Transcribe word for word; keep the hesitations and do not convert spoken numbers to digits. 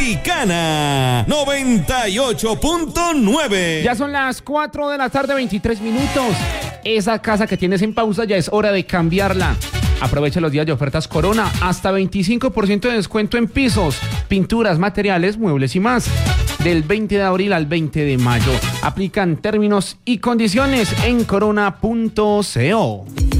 Tropicana noventa y ocho punto nueve. Ya son las cuatro de la tarde, veintitrés minutos. Esa casa que tienes en pausa ya es hora de cambiarla. Aprovecha los días de ofertas Corona, hasta veinticinco por ciento de descuento en pisos, pinturas, materiales, muebles y más. Del veinte de abril al veinte de mayo. Aplican términos y condiciones en corona punto co.